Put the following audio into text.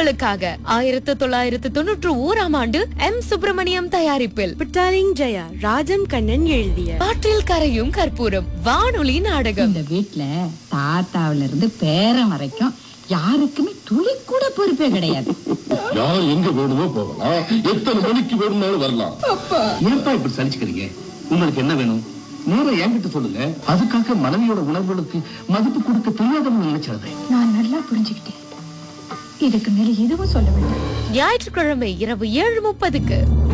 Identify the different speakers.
Speaker 1: உங்களுக்காக 1991 ஆண்டு எம் சுப்பிரமணியம் தயாரிப்பில்
Speaker 2: புட்டாலிங் ஜெயா ராஜம் கண்ணன் எழுதிய
Speaker 1: காற்றில் கரையும் கற்பூரம் வானொலி நாடகம்.
Speaker 3: இந்த வீட்ல தாத்தாவில இருந்து பேரன் வரைக்கும் யாருக்குமே துளி கூட பொறுப்பே கிடையாது.
Speaker 4: யார் எங்க வேணுமோ போகலாம், எத்தனை மணிக்கு வேணும்னாலும் வரலாம்.
Speaker 5: ஏன்பா இப்படி சலிச்சுக்கிறீங்க? உங்களுக்கு என்ன வேணும் நேரம் என்கிட்ட சொல்லுங்க. அதுக்காக மனைவியோட உணர்வுகளுக்கு மதிப்பு கொடுக்க தெரியாதவங்க நினைச்சது.
Speaker 3: நான் நல்லா புரிஞ்சுக்கிட்டேன். இதுக்கு மேல எதுவும் சொல்ல வேண்டாம்.
Speaker 1: ஞாயிற்றுக்கிழமை இரவு 7:30.